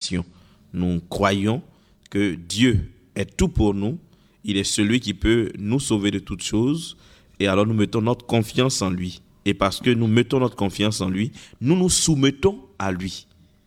adoration. Nous croyons que Dieu est tout pour nous. Il est celui qui peut nous sauver de toutes choses. Et alors nous mettons notre confiance en lui. Et parce que nous mettons notre confiance en lui, nous nous soumettons à lui.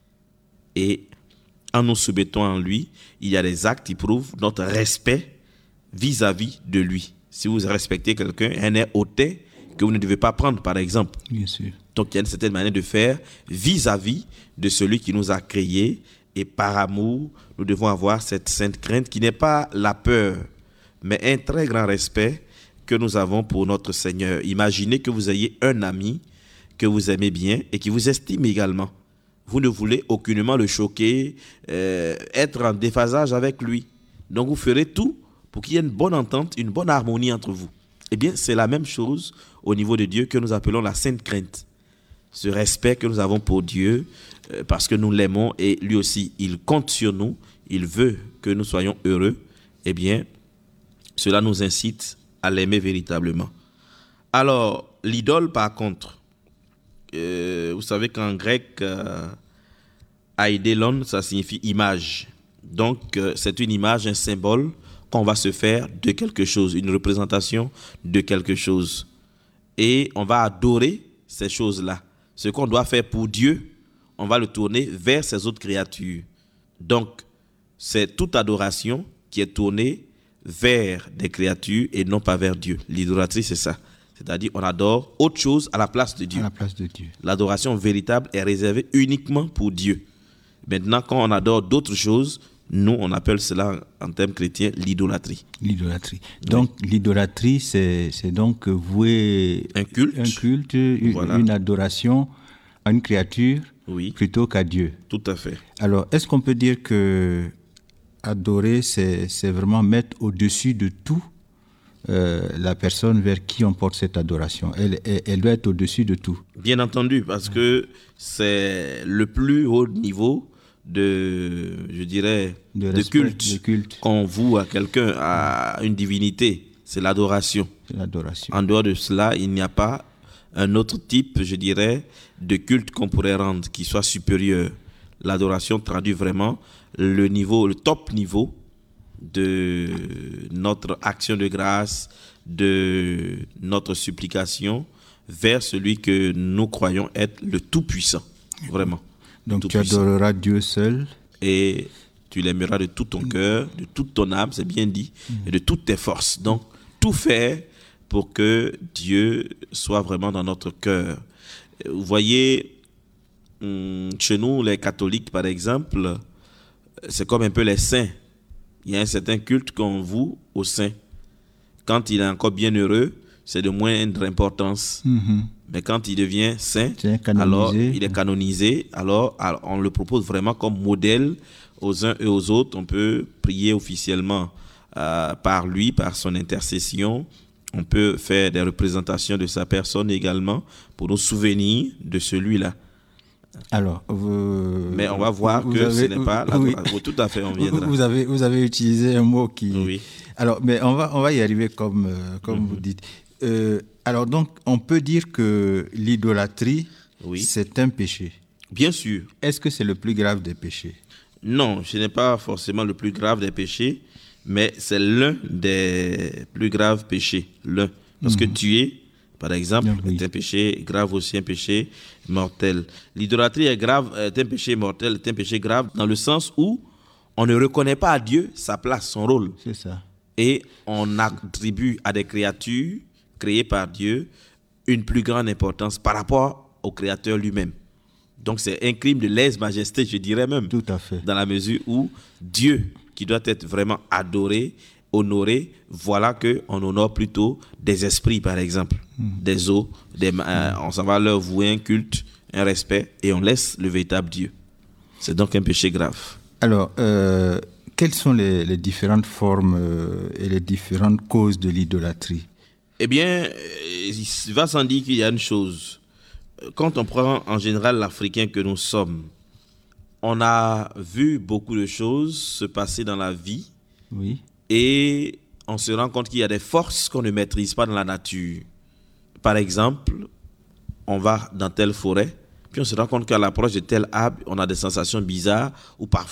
Et en nous soumettant à lui, il y a des actes qui prouvent notre respect vis-à-vis de lui. Si vous respectez quelqu'un, un air hautain que vous ne devez pas prendre, par exemple. Bien sûr. Donc il y a une certaine manière de faire vis-à-vis de celui qui nous a créés. Et par amour, nous devons avoir cette sainte crainte qui n'est pas la peur, mais un très grand respect que nous avons pour notre Seigneur. Imaginez que vous ayez un ami que vous aimez bien et qui vous estime également. Vous ne voulez aucunement le choquer, être en déphasage avec lui. Donc vous ferez tout pour qu'il y ait une bonne entente, une bonne harmonie entre vous. Eh bien, c'est la même chose au niveau de Dieu que nous appelons la sainte crainte. Ce respect que nous avons pour Dieu, parce que nous l'aimons et lui aussi, il compte sur nous, il veut que nous soyons heureux, eh bien, cela nous incite à l'aimer véritablement. Alors, l'idole, par contre, vous savez qu'en grec, aidelon, ça signifie image. Donc, c'est une image, un symbole qu'on va se faire de quelque chose, une représentation de quelque chose. Et on va adorer ces choses-là. Ce qu'on doit faire pour Dieu, on va le tourner vers ces autres créatures. Donc, c'est toute adoration qui est tournée vers des créatures et non pas vers Dieu. L'idolâtrie, c'est ça. C'est-à-dire, on adore autre chose à la place de Dieu. À la place de Dieu. L'adoration véritable est réservée uniquement pour Dieu. Maintenant, quand on adore d'autres choses, nous, on appelle cela, en termes chrétiens, l'idolâtrie. L'idolâtrie. Donc, oui. L'idolâtrie, c'est donc vouer un culte, voilà. Une adoration à une créature, oui, plutôt qu'à Dieu. Tout à fait. Alors, est-ce qu'on peut dire que adorer, c'est vraiment mettre au-dessus de tout la personne vers qui on porte cette adoration? Elle doit être au-dessus de tout. Bien entendu, parce que c'est le plus haut niveau de culte qu'on voue à quelqu'un, à une divinité. C'est l'adoration. En dehors de cela, il n'y a pas un autre type, de culte qu'on pourrait rendre qui soit supérieur. L'adoration traduit vraiment le top niveau de notre action de grâce, de notre supplication vers celui que nous croyons être le Tout-Puissant, vraiment. Donc tu adoreras Dieu seul. Et tu l'aimeras de tout ton cœur, de toute ton âme, c'est bien dit, et de toutes tes forces. Donc, tout faire pour que Dieu soit vraiment dans notre cœur. Vous voyez, chez nous, les catholiques, par exemple, c'est comme un peu les saints. Il y a un certain culte qu'on voue aux saints. Quand il est encore bien heureux, c'est de moindre importance. Mais quand il devient saint, alors il est canonisé. Alors on le propose vraiment comme modèle aux uns et aux autres. On peut prier officiellement par lui, par son intercession. On peut faire des représentations de sa personne également pour nous souvenir de celui-là. Alors, mais on va voir que ce n'est pas l'adoration. Tout à fait, on viendra. Vous avez utilisé un mot qui... Oui. Alors, mais on va y arriver comme vous dites. Alors donc, on peut dire que l'idolâtrie, c'est un péché. Bien sûr. Est-ce que c'est le plus grave des péchés? Non, ce n'est pas forcément le plus grave des péchés, mais c'est l'un des plus graves péchés. Parce que tuer, par exemple, est un péché grave aussi, un péché mortel. L'idolâtrie est un péché mortel, est un péché grave dans le sens où on ne reconnaît pas à Dieu sa place, son rôle. C'est ça. Et on attribue à des créatures créé par Dieu une plus grande importance par rapport au Créateur lui-même. Donc c'est un crime de lèse-majesté, je dirais même. Tout à fait. Dans la mesure où Dieu, qui doit être vraiment adoré, honoré, voilà qu'on honore plutôt des esprits, par exemple, des eaux, on s'en va leur vouer un culte, un respect, et on laisse le véritable Dieu. C'est donc un péché grave. Alors, quelles sont les différentes formes et les différentes causes de l'idolâtrie? Eh bien, il va sans dire qu'il y a une chose. Quand on prend en général l'Africain que nous sommes, on a vu beaucoup de choses se passer dans la vie. Oui. Et on se rend compte qu'il y a des forces qu'on ne maîtrise pas dans la nature. Par exemple, on va dans telle forêt, puis on se rend compte qu'à l'approche de tel arbre, on a des sensations bizarres ou parfois